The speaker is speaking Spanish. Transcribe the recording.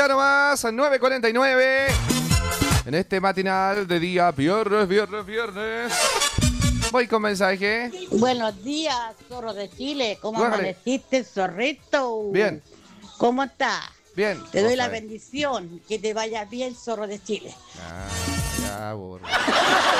ya nomás, a 9:49. En este matinal de día viernes. Voy con mensaje. Buenos días, zorro de Chile. ¿Cómo Buenas. amaneciste, zorrito? Bien. ¿Cómo estás? Bien. Te doy la Ojalá. bendición. Que te vaya bien, zorro de Chile. Ya, burro.